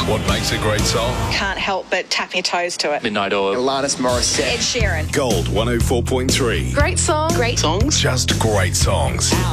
What makes a great song? Can't help but tap your toes to it. Midnight Oil. Alanis Morissette. Ed Sheeran. Gold 104.3. Great song. Great Just great songs.